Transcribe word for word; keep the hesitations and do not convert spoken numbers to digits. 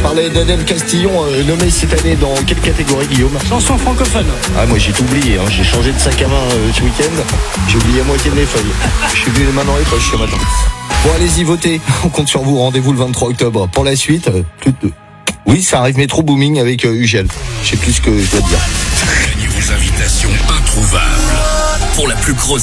parlait d'Adèle Castillon, euh, nommée cette année dans quelle catégorie, Guillaume? Chanson francophone. Ah, moi j'ai tout oublié, hein. J'ai changé de sac à main euh, ce week-end. J'ai oublié la moitié de mes feuilles. Je suis venu les mains dans les poches ce matin. Bon, allez-y, votez. On compte sur vous. Rendez-vous le vingt-trois octobre. Pour la suite, euh, plus de... Oui, ça arrive Métro Booming avec euh, Ugel. Je sais plus ce que je dois dire. Gagnez vos invitations introuvables pour la plus grosse